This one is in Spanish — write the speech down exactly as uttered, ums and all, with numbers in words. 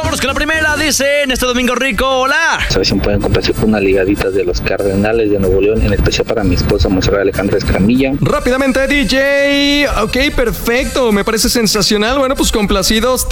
Vámonos con la primera, dice en este domingo rico, hola. A ver si me pueden complacer con una ligadita de los Cardenales de Nuevo León, en especial para mi esposa Monserrat Alejandra Escamilla. Rápidamente, D J. Ok, perfecto, me parece sensacional. Bueno, pues complacidos.